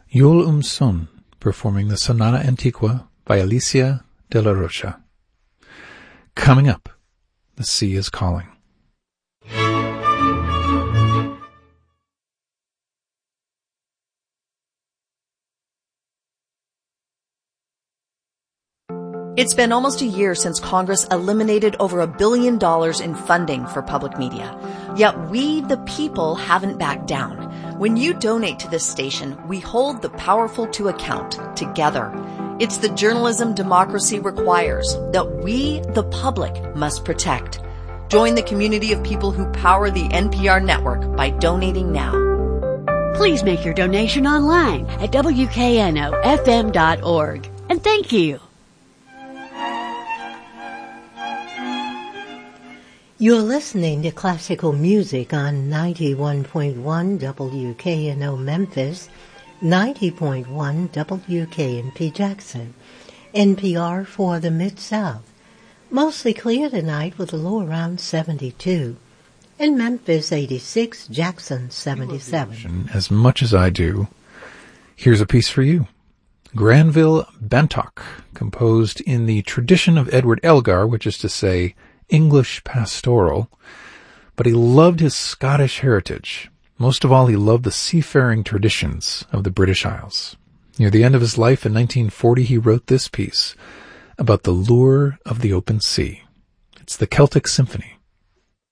Yul Son, performing the Sonata Antiqua by Alicia de la Rocha. Coming up, The Sea is Calling. It's been almost a year since Congress eliminated over $1 billion in funding for public media. Yet we, the people, haven't backed down. When you donate to this station, we hold the powerful to account together. It's the journalism democracy requires that we, the public, must protect. Join the community of people who power the NPR network by donating now. Please make your donation online at WKNOFM.org. And thank you. You're listening to classical music on 91.1 WKNO Memphis, 90.1 WKNP Jackson, NPR for the Mid-South. Mostly clear tonight with a low around 72. In Memphis, 86, Jackson, 77. As much as I do, here's a piece for you. Granville Bantock, composed in the tradition of Edward Elgar, which is to say, English pastoral, but he loved his Scottish heritage. Most of all, he loved the seafaring traditions of the British Isles. Near the end of his life in 1940, he wrote this piece about the lure of the open sea. It's the Celtic Symphony.